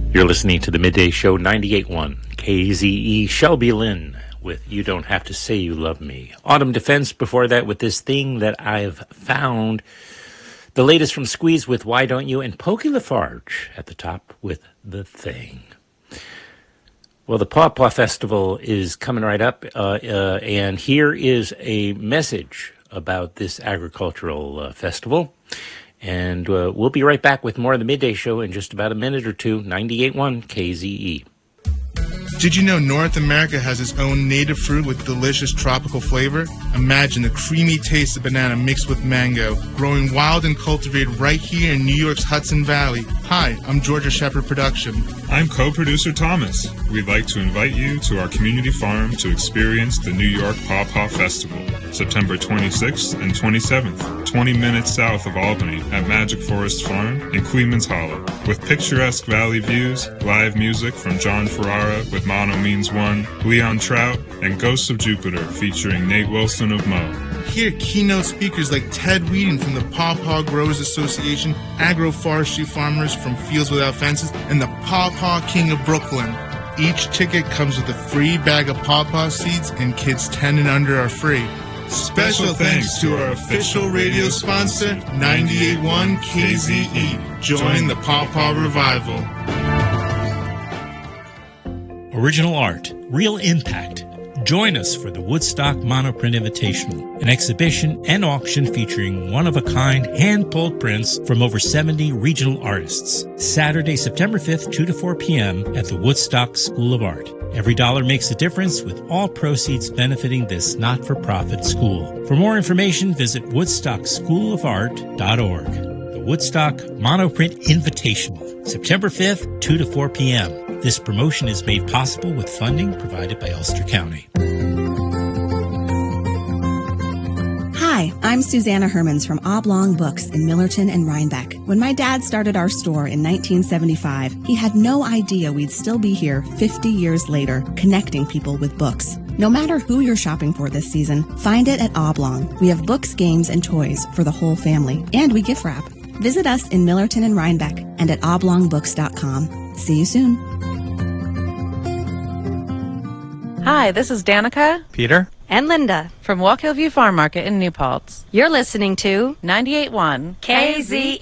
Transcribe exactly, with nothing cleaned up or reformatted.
You're listening to the Midday Show, ninety-eight point one K Z E. Shelby Lynn with You Don't Have to Say You Love Me. Autumn Defense before that with This Thing That I've Found. The latest from Squeeze with Why Don't You, and Pokey Lafarge at the top with The Thing. Well, the Paw Paw Festival is coming right up, uh, uh, and here is a message about this agricultural uh, festival. And uh, we'll be right back with more of the Midday Show in just about a minute or two. ninety-eight point one K Z E. Did you know North America has its own native fruit with delicious tropical flavor? Imagine the creamy taste of banana mixed with mango, growing wild and cultivated right here in New York's Hudson Valley. Hi, I'm Georgia Shepherd Production. I'm co-producer Thomas. We'd like to invite you to our community farm to experience the New York Paw Paw Festival, September twenty-sixth and twenty-seventh, twenty minutes south of Albany at Magic Forest Farm in Queens Hollow. With picturesque valley views, live music from John Ferrara with Mono Means One, Leon Trout, and Ghosts of Jupiter featuring Nate Wilson of Mo. Hear keynote speakers like Ted Whedon from the Paw Paw Growers Association, agroforestry farmers from Fields Without Fences, and the Paw Paw King of Brooklyn. Each ticket comes with a free bag of Paw Paw seeds, and kids ten and under are free. Special thanks to our official radio sponsor, ninety-eight point one K Z E. Join the Paw Paw Revival. Original art, real impact. Join us for the Woodstock Monoprint Invitational, an exhibition and auction featuring one-of-a-kind hand-pulled prints from over seventy regional artists. Saturday, September fifth, two to four p.m. at the Woodstock School of Art. Every dollar makes a difference, with all proceeds benefiting this not-for-profit school. For more information, visit woodstock school of art dot org. The Woodstock Monoprint Invitational, September fifth, two to four p.m. This promotion is made possible with funding provided by Ulster County. Hi, I'm Susanna Hermans from Oblong Books in Millerton and Rhinebeck. When my dad started our store in nineteen seventy-five, he had no idea we'd still be here fifty years later, connecting people with books. No matter who you're shopping for this season, find it at Oblong. We have books, games, and toys for the whole family, and we gift wrap. Visit us in Millerton and Rhinebeck and at oblong books dot com. See you soon. Hi, this is Danica, Peter, and Linda from Walk Hill View Farm Market in New Paltz. You're listening to ninety-eight point one K Z E.